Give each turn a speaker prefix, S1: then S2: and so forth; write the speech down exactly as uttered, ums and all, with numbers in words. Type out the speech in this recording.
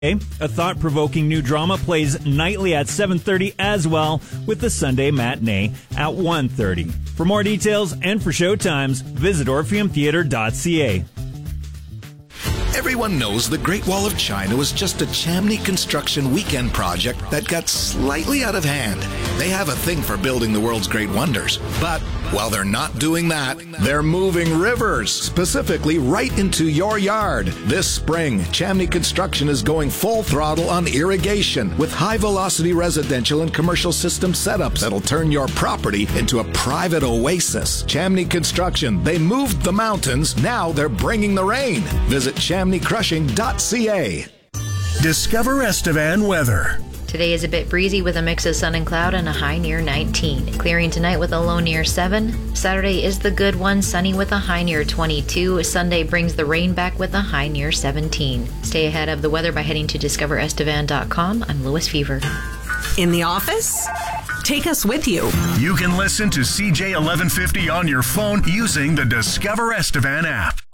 S1: A thought-provoking new drama plays nightly at seven thirty as well, with the Sunday matinee at one thirty. For more details and for show times, visit orpheum theater dot c a.
S2: Everyone knows the Great Wall of China was just a Chamney Construction weekend project that got slightly out of hand. They have a thing for building the world's great wonders. But while they're not doing that, they're moving rivers, specifically right into your yard. This spring, Chamney Construction is going full throttle on irrigation with high-velocity residential and commercial system setups that'll turn your property into a private oasis. Chamney Construction, they moved the mountains, now they're bringing the rain. Visit chamney crushing dot c a.
S3: Discover Estevan weather.
S4: Today is a bit breezy with a mix of sun and cloud and a high near nineteen. Clearing tonight with a low near seven. Saturday is the good one, sunny with a high near twenty-two. Sunday brings the rain back with a high near seventeen. Stay ahead of the weather by heading to discover estevan dot com. I'm Lois Fever.
S5: In the office? Take us with you.
S3: You can listen to C J eleven fifty on your phone using the Discover Estevan app.